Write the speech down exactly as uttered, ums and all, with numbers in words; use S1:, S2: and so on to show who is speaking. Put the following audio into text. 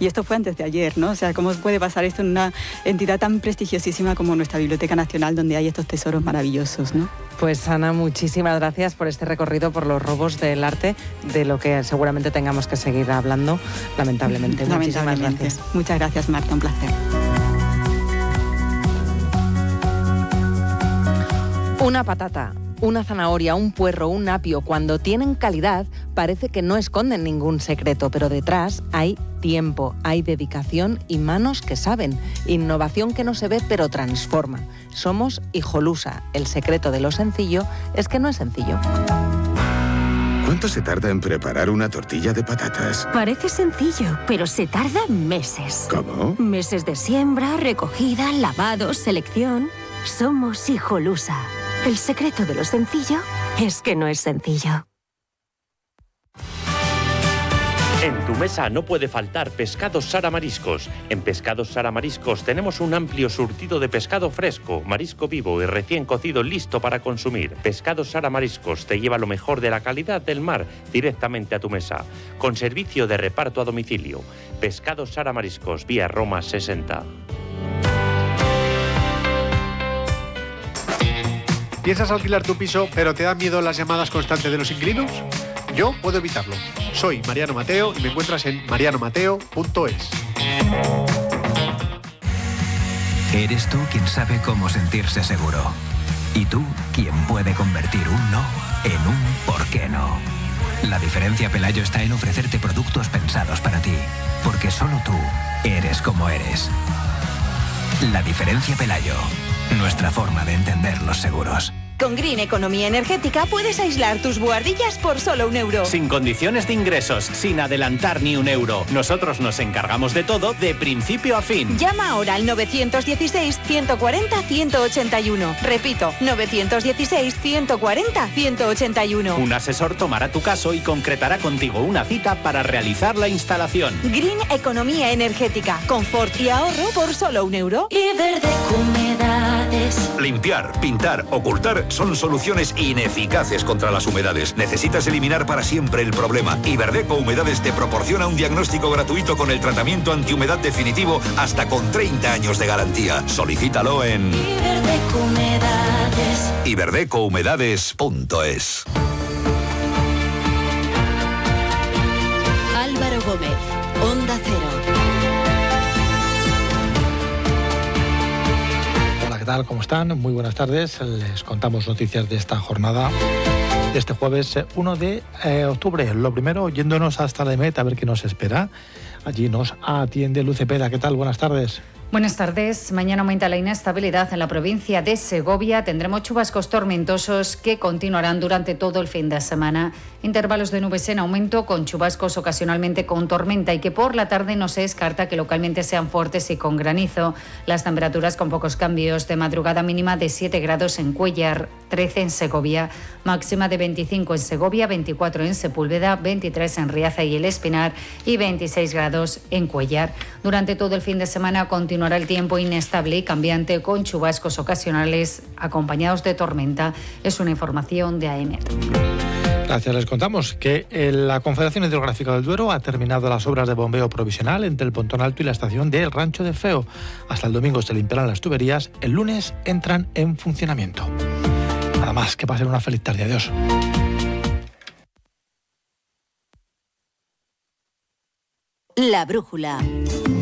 S1: Y esto fue antes de ayer, ¿no? O sea, ¿cómo puede pasar esto en una entidad tan prestigiosísima como nuestra Biblioteca Nacional, donde hay estos tesoros maravillosos, ¿no?
S2: Pues Ana, muchísimas gracias por este recorrido por los robos del arte, de lo que seguramente tengamos que seguir hablando, lamentablemente. Muchísimas gracias.
S1: Muchas gracias, Marta, un placer.
S2: Una patata, una zanahoria, un puerro, un apio, cuando tienen calidad, parece que no esconden ningún secreto, pero detrás hay tiempo, hay dedicación y manos que saben. Innovación que no se ve, pero transforma. Somos Hijolusa. El secreto de lo sencillo es que no es sencillo.
S3: ¿Cuánto se tarda en preparar una tortilla de patatas?
S4: Parece sencillo, pero se tarda meses.
S3: ¿Cómo?
S4: Meses de siembra, recogida, lavado, selección. Somos Hijolusa. El secreto de lo sencillo es que no es sencillo.
S5: En tu mesa no puede faltar Pescados Sara Mariscos. En Pescados Sara Mariscos tenemos un amplio surtido de pescado fresco, marisco vivo y recién cocido listo para consumir. Pescados Sara Mariscos te lleva lo mejor de la calidad del mar directamente a tu mesa, con servicio de reparto a domicilio. Pescados Sara Mariscos, vía Roma sesenta.
S6: ¿Piensas alquilar tu piso, pero te dan miedo las llamadas constantes de los inquilinos? Yo puedo evitarlo. Soy Mariano Mateo y me encuentras en mariano mateo punto es.
S7: Eres tú quien sabe cómo sentirse seguro. Y tú quien puede convertir un no en un ¿por qué no? La diferencia Pelayo está en ofrecerte productos pensados para ti. Porque solo tú eres como eres. La diferencia Pelayo. Nuestra forma de entender los seguros.
S8: Con Green Economía Energética puedes aislar tus buhardillas por solo un euro.
S9: Sin condiciones de ingresos, sin adelantar ni un euro. Nosotros nos encargamos de todo de principio a fin.
S8: Llama ahora al nueve uno seis, ciento cuarenta, ciento ochenta y uno. Repito, nueve uno seis, ciento cuarenta, ciento ochenta y uno.
S9: Un asesor tomará tu caso y concretará contigo una cita para realizar la instalación.
S8: Green Economía Energética. Confort y ahorro por solo un euro.
S10: Y Verdeco Humedades.
S11: Limpiar, pintar, ocultar son soluciones ineficaces contra las humedades. Necesitas eliminar para siempre el problema. Y Verdeco Humedades te proporciona un diagnóstico gratuito con el tratamiento antihumedad definitivo hasta con treinta años de garantía. Solicítalo en
S10: Iverdeco Humedades.
S11: iverdeco humedades punto es.
S12: Álvaro Gómez, Onda Cero.
S13: ¿Qué tal? ¿Cómo están? Muy buenas tardes. Les contamos noticias de esta jornada, de este jueves uno de octubre. Lo primero, yéndonos hasta la EMET a ver qué nos espera. Allí nos atiende Luz Cepeda. ¿Qué tal? Buenas tardes.
S14: Buenas tardes. Mañana aumenta la inestabilidad en la provincia de Segovia. Tendremos chubascos tormentosos que continuarán durante todo el fin de semana. Intervalos de nubes en aumento con chubascos ocasionalmente con tormenta y que por la tarde no se descarta que localmente sean fuertes y con granizo. Las temperaturas con pocos cambios. De madrugada mínima de siete grados en Cuéllar, trece en Segovia, máxima de veinticinco en Segovia, veinticuatro en Sepúlveda, veintitrés en Riaza y El Espinar y veintiséis grados en Cuéllar. Durante todo el fin de semana continuará el tiempo inestable y cambiante con chubascos ocasionales acompañados de tormenta. Es una información de AEMET.
S13: Gracias. Les contamos que la Confederación Hidrográfica del Duero ha terminado las obras de bombeo provisional entre el Pontón Alto y la estación del Rancho de Feo. Hasta el domingo se limpiarán las tuberías, el lunes entran en funcionamiento. Nada más, que pasen una feliz tarde. Adiós.
S12: La brújula.